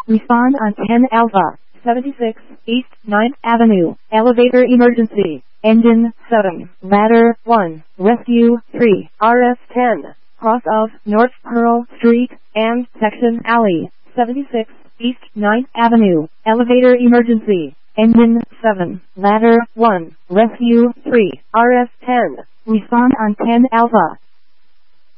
Respond on 10 Alpha, 76, East 9th Avenue, elevator emergency, engine 7, ladder 1, rescue 3, RS 10, cross of North Pearl Street, and section alley, 76, East 9th Avenue, elevator emergency, engine 7, ladder 1, rescue 3, RS 10, respond on 10 Alpha.